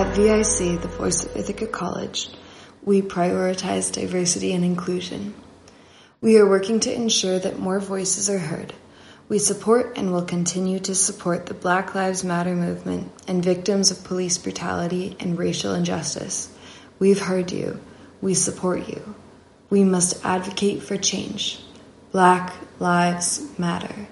At VIC, the voice of Ithaca College, we prioritize diversity and inclusion. We are working to ensure that more voices are heard. We support and will continue to support the Black Lives Matter movement and victims of police brutality and racial injustice. We've heard you. We support you. We must advocate for change. Black Lives Matter.